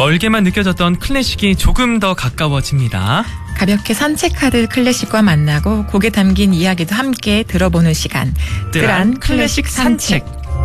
멀게만 느껴졌던 클래식이 조금 더 가까워집니다. 가볍게 산책하듯 클래식과 만나고 곡에 담긴 이야기도 함께 들어보는 시간. 뜨란 클래식 산책.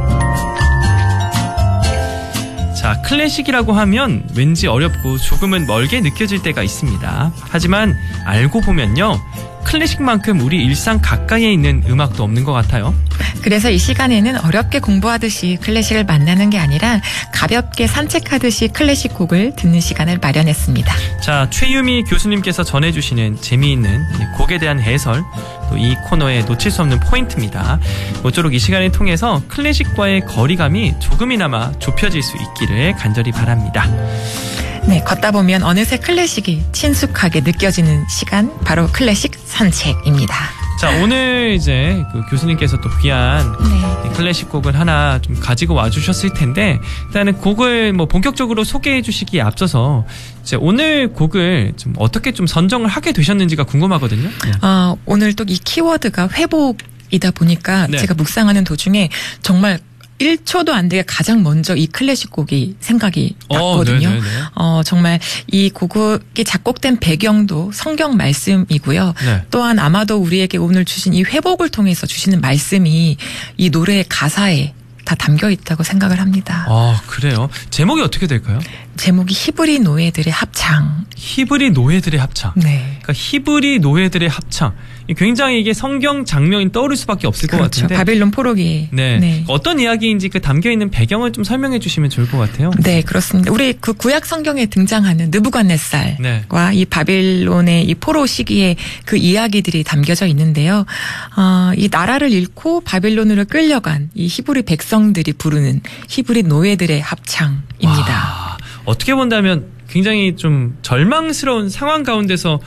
자, 클래식이라고 하면 왠지 어렵고 조금은 멀게 느껴질 때가 있습니다. 하지만 알고 보면요, 클래식만큼 우리 일상 가까이에 있는 음악도 없는 것 같아요. 그래서 이 시간에는 어렵게 공부하듯이 클래식을 만나는 게 아니라 가볍게 산책하듯이 클래식 곡을 듣는 시간을 마련했습니다. 자, 최유미 교수님께서 전해주시는 재미있는 곡에 대한 해설, 또 이 코너에 놓칠 수 없는 포인트입니다. 모쪼록 이 시간을 통해서 클래식과의 거리감이 조금이나마 좁혀질 수 있기를 간절히 바랍니다. 네, 걷다 보면 어느새 클래식이 친숙하게 느껴지는 시간, 바로 클래식 산책입니다. 자, 오늘 이제 그 교수님께서 또 귀한 클래식 곡을 하나 좀 가지고 와주셨을 텐데, 일단은 곡을 뭐 본격적으로 소개해 주시기에 앞서서 이제 오늘 곡을 좀 어떻게 좀 선정을 하게 되셨는지가 궁금하거든요. 오늘 또 이 키워드가 회복이다 보니까 제가 묵상하는 도중에 정말 1초도 안 되게 가장 먼저 이 클래식 곡이 생각이 났거든요. 정말 이 곡이 작곡된 배경도 성경 말씀이고요. 또한 아마도 우리에게 오늘 주신 이 회복을 통해서 주시는 말씀이 이 노래의 가사에 다 담겨 있다고 생각을 합니다. 아, 그래요? 제목이 어떻게 될까요? 제목이 히브리 노예들의 합창. 히브리 노예들의 합창. 네. 그러니까 히브리 노예들의 합창. 굉장히 이게 성경 장면이 떠오를 수밖에 없을 것 같은데. 바빌론 포로기. 네. 어떤 이야기인지 그 담겨 있는 배경을 좀 설명해 주시면 좋을 것 같아요. 네, 그렇습니다. 우리 그 구약 성경에 등장하는 느부갓네살과 이 바빌론의 이 포로 시기에 그 이야기들이 담겨져 있는데요. 이 나라를 잃고 바빌론으로 끌려간 이 히브리 백성들이 부르는 히브리 노예들의 합창입니다. 와, 어떻게 본다면 굉장히 좀 절망스러운 상황 가운데서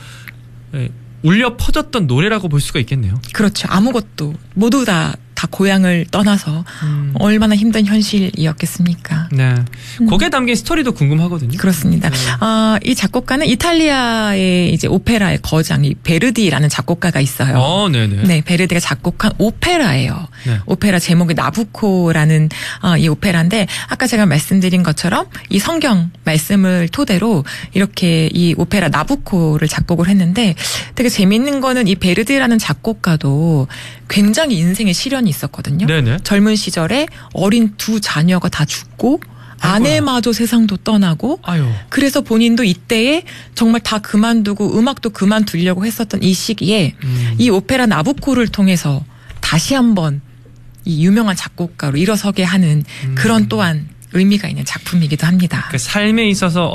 울려 퍼졌던 노래라고 볼 수가 있겠네요. 그렇죠. 아무것도 모두 다 고향을 떠나서 얼마나 힘든 현실이었겠습니까? 네. 곡에 담긴 스토리도 궁금하거든요. 그렇습니다. 이 작곡가는 이탈리아의 이제 오페라의 거장, 이 베르디라는 작곡가가 있어요. 네, 베르디가 작곡한 오페라예요. 오페라 제목이 나부코라는 이 오페라인데, 아까 제가 말씀드린 것처럼 이 성경 말씀을 토대로 이렇게 이 오페라 나부코를 작곡을 했는데, 되게 재밌는 거는 이 베르디라는 작곡가도 굉장히 인생의 시련이 있었거든요. 젊은 시절에 어린 두 자녀가 다 죽고 아내마저 세상도 떠나고 그래서 본인도 이때에 정말 다 그만두고 음악도 그만두려고 했었던 이 시기에 이 오페라 나부코를 통해서 다시 한번 이 유명한 작곡가로 일어서게 하는 그런 또한 의미가 있는 작품이기도 합니다. 그 삶에 있어서